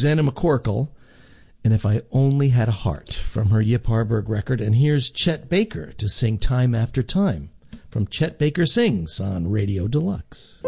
Susanna McCorkle, and If I Only Had a Heart from her Yip Harburg record. And here's Chet Baker to sing Time After Time from Chet Baker Sings on Radio Deluxe.